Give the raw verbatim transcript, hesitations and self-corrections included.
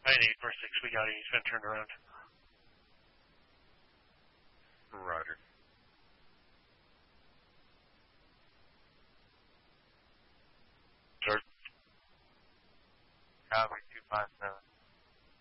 nine eight four six, we got it. He's been turned around. Roger. Sir? Copy.